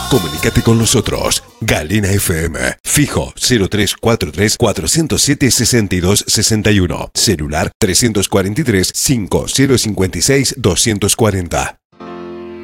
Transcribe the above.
Comunícate con nosotros. Galena FM. Fijo 0343 407 6261. Celular 343 5056 240.